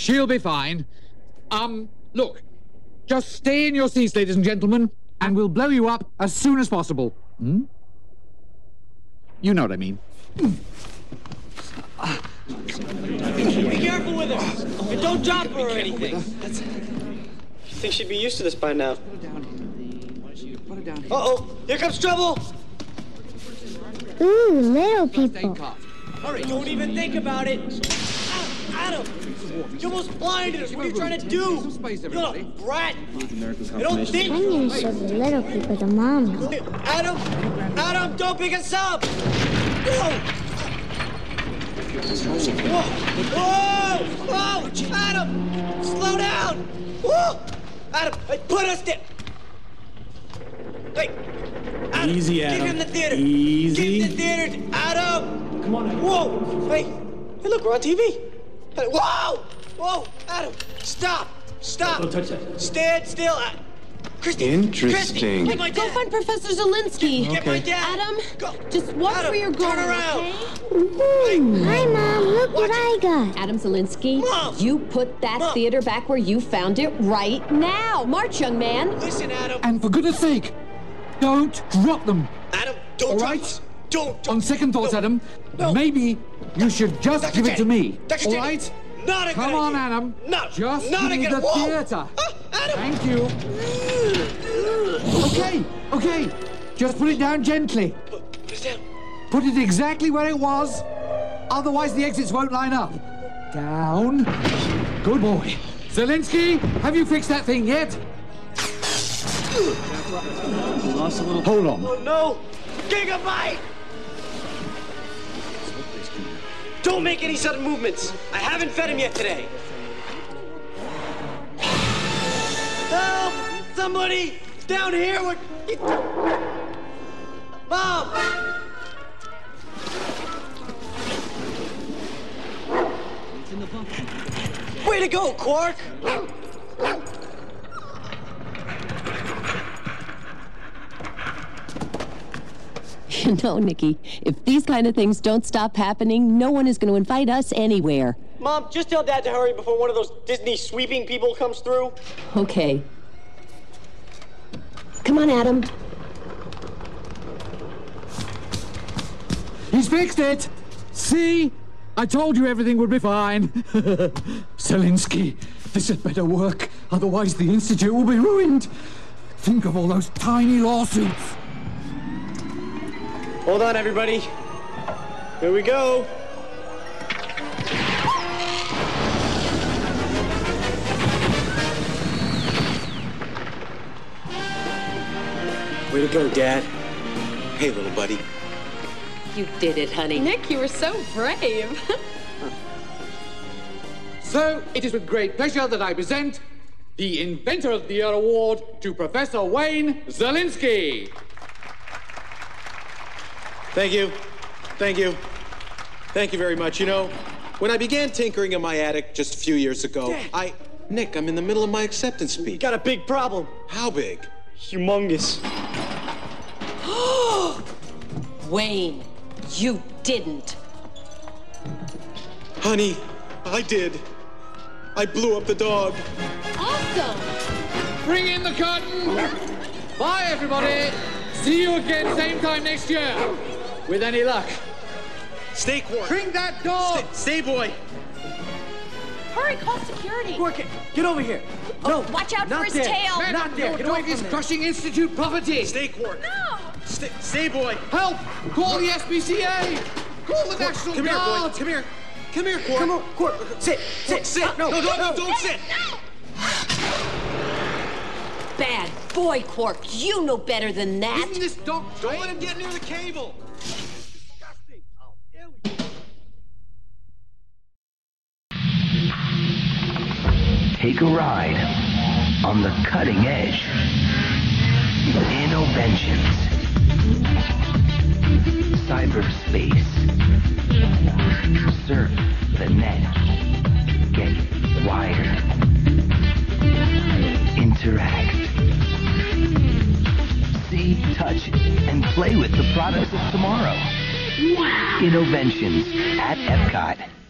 She'll be fine. Look, just stay in your seats, ladies and gentlemen, and we'll blow you up as soon as possible. Hmm? You know what I mean. Be careful with her! And don't drop her or anything! You think she'd be used to this by now? Uh-oh! Here comes trouble! Ooh, little people. Hurry, don't even think about it! Adam! You almost blinded us! What are you trying to do? You little brat! I don't think... I'm gonna show the little people the mom. Adam! Adam, don't pick us up! Whoa! Whoa! Whoa! Adam! Slow down! Whoa! Adam, put us down! Hey! Adam, Easy, Adam. Get in the theater! Easy. Get in the theater! Adam! Come on, Adam. Whoa! Hey! Hey, look, we're on TV! Hey, whoa! Whoa! Adam! Stop! Stop! Don't touch that. Stand still! Christy! Interesting. Get my Go dad! find Professor Zelinsky. Get my dad! Adam, Go. just watch Adam, where you're going, turn around. okay? Ooh, hi, Mom. Look what I got. Adam Zelinsky, Mom! you put that Mom! theater back where you found it right now. March, young man. Listen, Adam! And for goodness sake, don't drop them. Adam, don't All drop right? us. Don't. On second thoughts, No. Adam, No. maybe you should just Dr. give it to J. me. Dr. All J. right? Not a good Come on, idea. Adam. No. Just not give a me good the Whoa. theater. Adam. Thank you. Okay. Just put it down gently. Put us down. Put it exactly where it was. Otherwise, the exits won't line up. Down. Good boy. Zelinsky, have you fixed that thing yet? Lost a little. Hold on. Oh, no. Gigabyte! Don't make any sudden movements. I haven't fed him yet today. Help! Somebody! Down here! Mom! Way to go, Quark! You know, Nikki, if these kind of things don't stop happening, no one is going to invite us anywhere. Mom, just tell Dad to hurry before one of those Disney sweeping people comes through. Okay. Come on, Adam. He's fixed it. See? I told you everything would be fine. Zelinsky, this had better work. Otherwise, the Institute will be ruined. Think of all those tiny lawsuits. Hold on, everybody. Here we go. Way to go, Dad. Hey, little buddy. You did it, honey. Nick, you were so brave. So, it is with great pleasure that I present the Inventor of the Year Award to Professor Wayne Zelinsky. Thank you. Thank you. Thank you very much. You know, when I began tinkering in my attic just a few years ago, Dad. Nick, I'm in the middle of my acceptance speech. Got a big problem. How big? Humongous. Wayne, you didn't. Honey, I did. I blew up the dog. Awesome! Bring in the curtain. Bye, everybody. See you again same time next year. With any luck. Stay, Quark. Bring that dog. Stay, boy. Hurry, call security. Quark, get over here. No, Watch out for not his there. tail. Man, Not there. your Get away dog is from there. crushing Institute property. Stay, Quark. No. Stay, boy. Help! Call the SPCA. Call the National Come here, Guard. boy. Come here. Come here, Quark. Come on, Quark. Sit. Sit. No, Don't sit. Bad boy, Quark. You know better than that. Isn't this dog Don't let him get near the cable. Take a ride on the cutting edge. Innoventions. Cyberspace. Surf the net. Get wired. Interact. See, touch, and play with the products of tomorrow. Innoventions at Epcot.